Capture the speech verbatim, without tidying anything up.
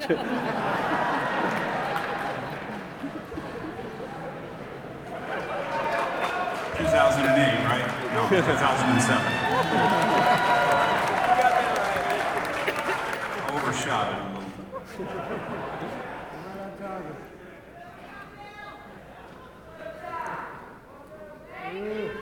two thousand eight, right? No, two thousand seven. I overshot it a little. Ooh.